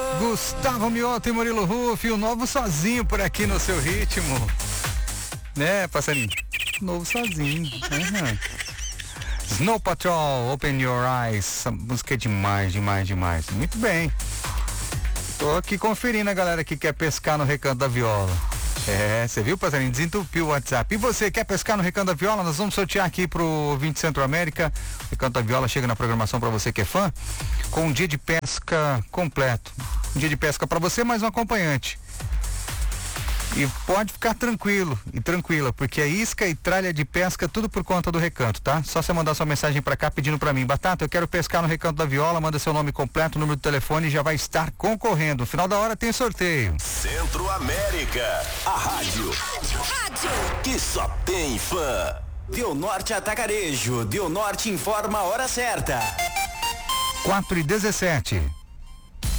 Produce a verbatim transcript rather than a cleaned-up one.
Gustavo Mioto e Murilo Ruff, o novo sozinho por aqui no seu ritmo. Né, passarinho? Novo sozinho. Uhum. Snow Patrol, Open Your Eyes. Essa música é demais, demais, demais. Muito bem. Tô aqui conferindo a galera que quer pescar no Recanto da Viola. É, você viu, passarinho? Desentupiu o WhatsApp. E você, quer pescar no Recanto da Viola? Nós vamos sortear aqui pro ouvinte Centro-América. Recanto da Viola chega na programação para você que é fã, com um dia de pesca completo. Um dia de pesca para você, mais um acompanhante. E pode ficar tranquilo e tranquila, porque é isca e tralha de pesca, tudo por conta do Recanto, tá? Só você mandar sua mensagem pra cá pedindo pra mim: Batata, eu quero pescar no Recanto da Viola, manda seu nome completo, número do telefone e já vai estar concorrendo. No final da hora tem sorteio. Centro-América, a rádio, rádio que só tem fã. Deu Norte Atacarejo, Deu Norte informa a hora certa. quatro e dezessete.